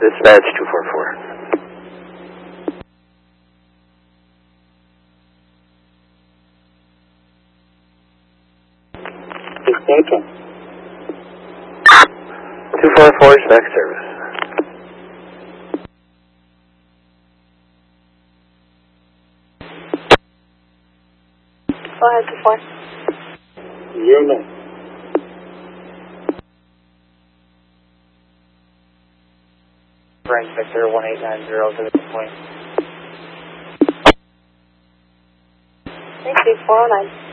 Dispatch 244. Mistaken. 244 is back service. Go ahead, 24. 09. Frank Victor 1890 to the point. Thank you, 409.